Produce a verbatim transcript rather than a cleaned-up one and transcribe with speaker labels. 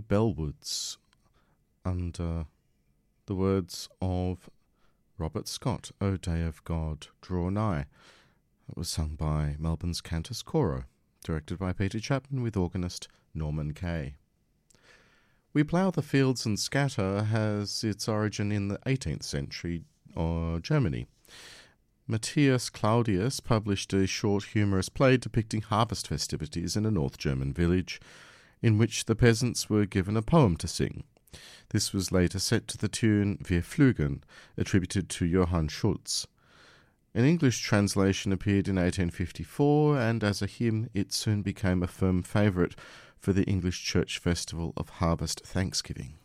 Speaker 1: Bellwoods under the words of Robert Scott, O Day of God, Draw Nigh. It was sung by Melbourne's Cantus Coro, directed by Peter Chapman with organist Norman Kay. We Plough the Fields and Scatter has its origin in the eighteenth century or Germany. Matthias Claudius published a short humorous play depicting harvest festivities in a North German village, in which the peasants were given a poem to sing. This was later set to the tune Wir Pflügen, attributed to Johann Schultz. An English translation appeared in eighteen fifty-four, and as a hymn it soon became a firm favourite for the English church festival of Harvest Thanksgiving.